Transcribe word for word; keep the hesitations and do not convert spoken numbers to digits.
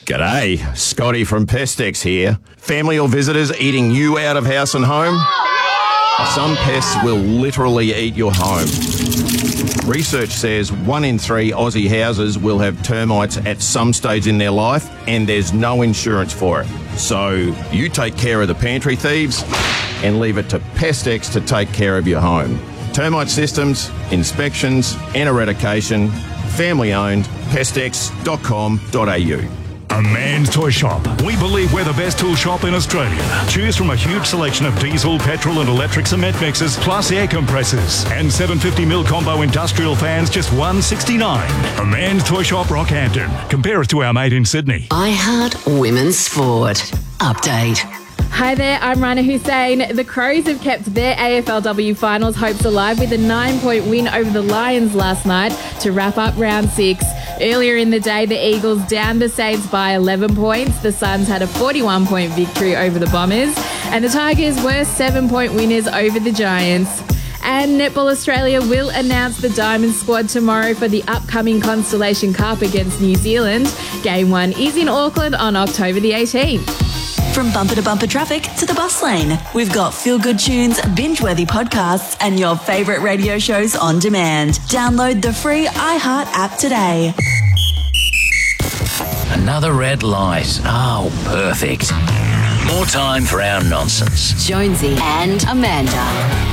G'day, Scotty from Pestex here. Family or visitors eating you out of house and home? Some pests will literally eat your home. Research says one in three Aussie houses will have termites at some stage in their life, and there's no insurance for it. So you take care of the pantry thieves and leave it to Pestex to take care of your home. Termite systems, inspections and eradication. Family owned, pestex dot com dot a u. A Man's Toy Shop. We believe we're the best tool shop in Australia. Choose from a huge selection of diesel, petrol and electric cement mixers, plus air compressors. And seven hundred fifty mil combo industrial fans, just one hundred sixty-nine dollars. A Man's Toy Shop, Rockhampton. Compare us to our mate in Sydney. iHeart Women's Sport. Update. Hi there, I'm Rana Hussein. The Crows have kept their A F L W finals hopes alive with a nine-point win over the Lions last night to wrap up round six. Earlier in the day, the Eagles downed the Saints by eleven points. The Suns had a forty-one point victory over the Bombers. And the Tigers were seven-point winners over the Giants. And Netball Australia will announce the Diamond squad tomorrow for the upcoming Constellation Cup against New Zealand. Game one is in Auckland on October the eighteenth. From bumper to bumper traffic to the bus lane, we've got feel-good tunes, binge-worthy podcasts, and your favourite radio shows on demand. Download the free iHeart app today. Another red light. Oh, perfect. More time for our nonsense. Jonesy and Amanda.